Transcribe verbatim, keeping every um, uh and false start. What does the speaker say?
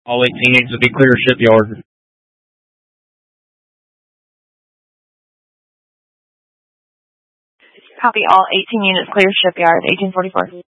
All eighteen needs to be clear of shipyard. Copy all eighteen units clear shipyard, eighteen forty-four.